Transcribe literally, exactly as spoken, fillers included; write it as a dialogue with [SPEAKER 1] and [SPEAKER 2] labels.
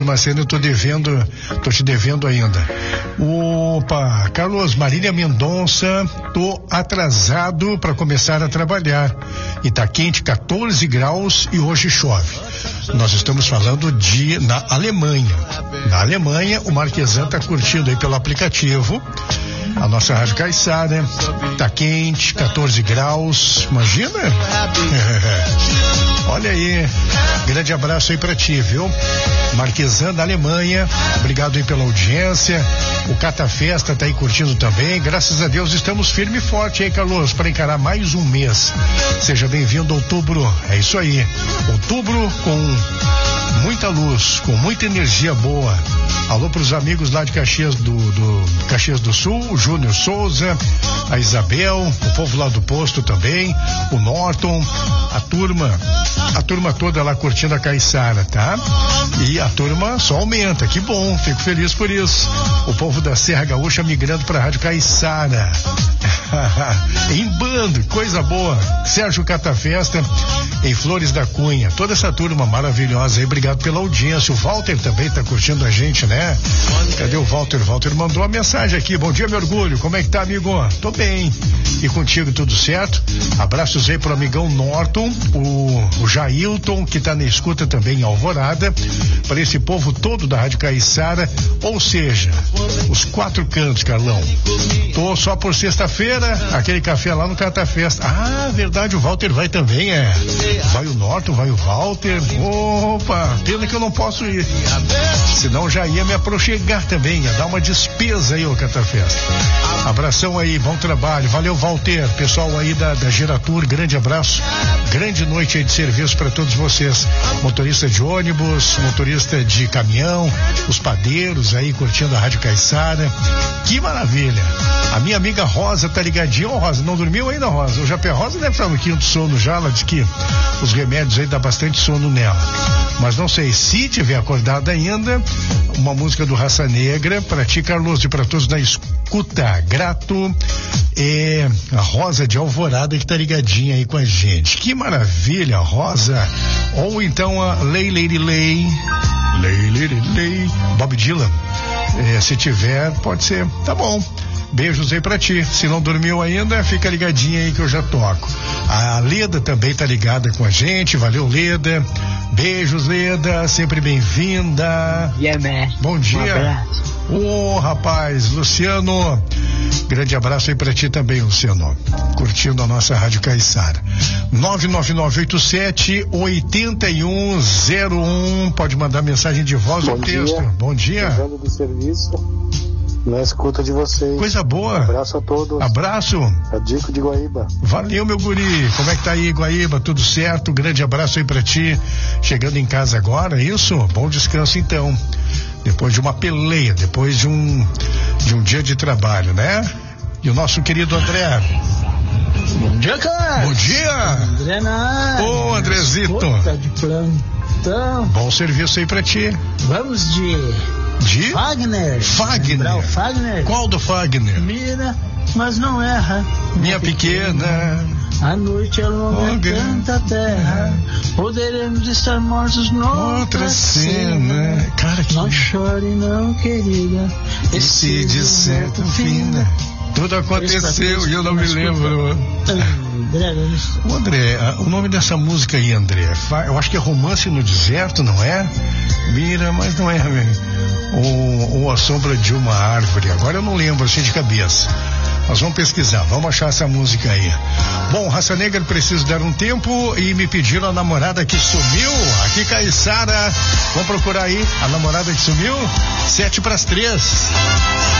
[SPEAKER 1] Marcelo, eu tô devendo, tô te devendo ainda. Opa, Carlos, Marília Mendonça, tô atrasado para começar a trabalhar. E tá quente, quatorze graus e hoje chove. Nós estamos falando de na Alemanha. Na Alemanha, o Marquesan tá curtindo aí pelo aplicativo a nossa Rádio Caiçara. Tá quente, quatorze graus, imagina? Olha aí, grande abraço aí pra ti, viu? Marquesan da Alemanha, obrigado aí pela audiência. O Cata Festa tá aí curtindo também. Graças a Deus estamos firme e forte aí, Carlos, para encarar mais um mês. Seja bem-vindo a outubro. É isso aí. Outubro com muita luz, com muita energia boa. Alô pros amigos lá de Caxias do, do Caxias do Sul, o Júnior Souza, a Isabel, o povo lá do posto também, o Norton, a turma, a turma toda lá curtindo a Caiçara, tá? E a turma só aumenta, que bom, fico feliz por isso. O povo da Serra Gaúcha migrando pra Rádio Caiçara. Em bando, coisa boa. Sérgio Catafesta, em Flores da Cunha. Toda essa turma maravilhosa aí, obrigado pela audiência. O Walter também tá curtindo a gente, né? Cadê o Walter? Walter mandou uma mensagem aqui. Bom dia, meu orgulho. Como é que tá, amigo? Tô bem. E contigo, tudo certo? Abraços aí pro amigão Norton, o, o Jailton, que tá na escuta também em Alvorada, para esse povo todo da Rádio Caiçara, ou seja, os quatro cantos, Carlão. Tô só por sexta-feira, aquele café lá no Catafesta. Ah, verdade, o Walter vai também, é. Vai o Norton, vai o Walter. Opa, pena que eu não posso ir. Senão já ia me aproxegar também, ia dar uma despesa aí, ô Catafesta. Abração aí, bom trabalho. Valeu, Walter. Pessoal aí da, da Geratur, grande abraço. Grande noite aí de serviço para todos vocês. Motorista de ônibus, motorista de caminhão, os padeiros aí curtindo a Rádio Caiçara. Que maravilha. A minha amiga Rosa tá ligadinha. Ô, Rosa, não dormiu ainda, Rosa? O Japé Rosa deve estar no quinto sono já. Ela diz que os remédios aí dá bastante sono nela. Mas não sei, se tiver acordado ainda, uma música do Raça Negra para ti, Carlos, e para todos na escuta. Grato. É a Rosa de Alvorada que tá ligadinha aí com a gente. Que maravilha, Rosa. Ou então a Lei Lady Lay. Lei Lady Lay. Bob Dylan. É, se tiver, pode ser. Tá bom. Beijos aí pra ti. Se não dormiu ainda, fica ligadinha aí que eu já toco. A Leda também tá ligada com a gente. Valeu, Leda. Beijos, Leda. Sempre bem-vinda.
[SPEAKER 2] Yeah, man.
[SPEAKER 1] Bom dia. Ô, oh, rapaz, Luciano. Grande abraço aí pra ti também, Luciano. Curtindo a nossa Rádio Caiçara. nove nove nove oito sete oito um zero um. Pode mandar mensagem de voz ou texto.
[SPEAKER 3] Dia.
[SPEAKER 1] Bom dia.
[SPEAKER 3] Chegando do serviço. Na escuta de vocês.
[SPEAKER 1] Coisa boa.
[SPEAKER 3] Abraço a todos.
[SPEAKER 1] Abraço.
[SPEAKER 3] Adico de Guaíba.
[SPEAKER 1] Valeu, meu guri. Como é que tá aí, Guaíba? Tudo certo? Grande abraço aí pra ti. Chegando em casa agora, isso? Bom descanso então. Depois de uma peleia, depois de um de um dia de trabalho, né? E o nosso querido André.
[SPEAKER 2] Bom dia, cara.
[SPEAKER 1] Bom dia.
[SPEAKER 2] André na área.
[SPEAKER 1] Ô, Andrezito.
[SPEAKER 2] Escuta de plantão.
[SPEAKER 1] Bom serviço aí pra ti.
[SPEAKER 2] Vamos de...
[SPEAKER 1] De?
[SPEAKER 2] Fagner.
[SPEAKER 1] Fagner.
[SPEAKER 2] Lembrar o Fagner?
[SPEAKER 1] Qual do Fagner?
[SPEAKER 2] Mira, mas não erra.
[SPEAKER 1] Minha pequena.
[SPEAKER 2] A noite é longa,
[SPEAKER 1] Longa.
[SPEAKER 2] tanta terra. Poderemos estar mortos noutra cena.
[SPEAKER 1] Cara, que...
[SPEAKER 2] Não chore, não, querida.
[SPEAKER 1] E se deserto fina. Tudo aconteceu e eu não me lembro.
[SPEAKER 2] André,
[SPEAKER 1] o André, o nome dessa música aí, André, eu acho que é Romance no Deserto, não é? Mira, mas não é, ou, ou A Sombra de uma Árvore. Agora eu não lembro assim de cabeça. Nós vamos pesquisar, vamos achar essa música aí. Bom, Raça Negra, preciso dar um tempo e me pediram a namorada que sumiu. Aqui, Caiçara, vamos procurar aí a namorada que sumiu. Sete para as três.